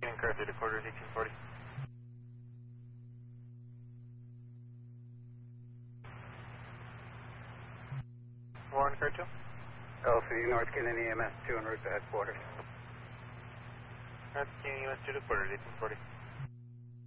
King car 3 to quarters, 1840. Warren car 2. LC North Canyon EMS 2 en route to headquarters. North King EMS 2 to quarters, 1840.